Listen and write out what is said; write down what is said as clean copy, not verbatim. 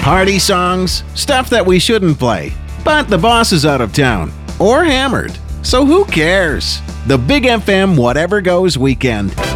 Party songs, stuff that we shouldn't play. But the boss is out of town, or hammered. So who cares? The Big FM Whatever Goes Weekend.